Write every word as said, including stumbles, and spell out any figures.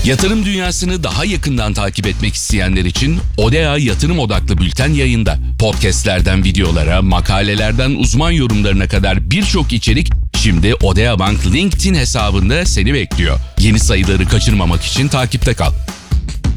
Yatırım dünyasını daha yakından takip etmek isteyenler için Odea Yatırım Odaklı Bülten yayında. Podcastlerden videolara, makalelerden uzman yorumlarına kadar birçok içerik şimdi Odea Bank LinkedIn hesabında seni bekliyor. Yeni sayıları kaçırmamak için takipte kal.